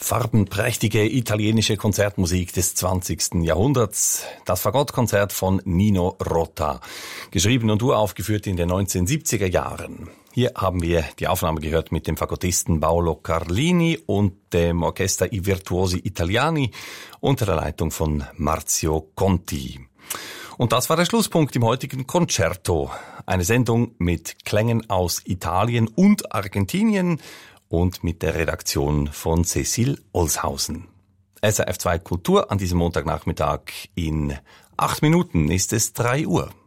Farbenprächtige italienische Konzertmusik des 20. Jahrhunderts. Das Fagottkonzert von Nino Rota. Geschrieben und uraufgeführt in den 1970er Jahren. Hier haben wir die Aufnahme gehört mit dem Fagottisten Paolo Carlini und dem Orchester I Virtuosi Italiani unter der Leitung von Marzio Conti. Und das war der Schlusspunkt im heutigen Concerto. Eine Sendung mit Klängen aus Italien und Argentinien und mit der Redaktion von Cecil Olshausen. SRF 2 Kultur an diesem Montagnachmittag. In 8 Minuten ist es 3 Uhr.